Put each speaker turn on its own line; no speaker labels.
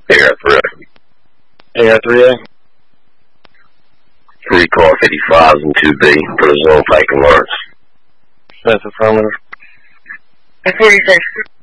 AR3A.
AR3A.
3 car 55s and 2B for the zone flank alerts.
That's affirmative.
46.